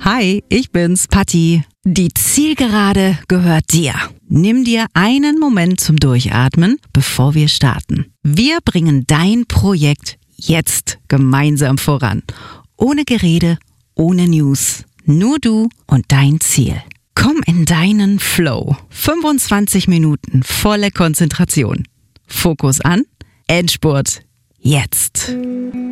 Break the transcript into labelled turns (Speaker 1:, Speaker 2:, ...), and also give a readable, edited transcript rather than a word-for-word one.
Speaker 1: Hi, ich bin's, Patti. Die Zielgerade gehört dir. Nimm dir einen Moment zum Durchatmen, bevor wir starten. Wir bringen dein Projekt jetzt gemeinsam voran. Ohne Gerede, ohne News. Nur du und dein Ziel. Komm in deinen Flow. 25 Minuten volle Konzentration. Fokus an. Endspurt. Jetzt.